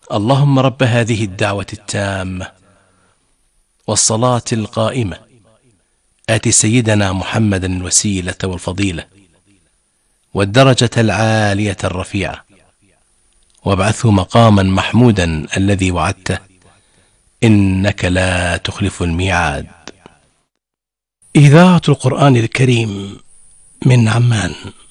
اللهم رب هذه الدعوة التامة والصلاة القائمة آت سيدنا محمدا الوسيلة والفضيلة والدرجة العالية الرفيعة وابعثه مقاما محمودا الذي وعدته إنك لا تخلف الميعاد. إذاعة القرآن الكريم من عمان.